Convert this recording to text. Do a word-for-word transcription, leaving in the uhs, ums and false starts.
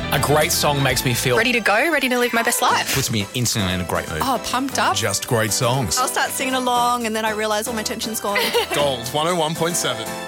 A great song makes me feel Ready to go, ready to live my best life. puts me instantly in a great mood. Oh, pumped up. Just great songs. I'll start singing along and then I realise all my tension's gone. Gold one oh one point seven.